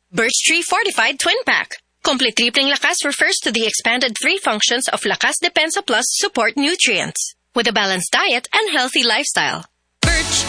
Birch Tree Fortified Twin Pack. Complete Tripling Lakas refers to the expanded 3 functions of Lakas Depensa Plus support nutrients with a balanced diet and healthy lifestyle.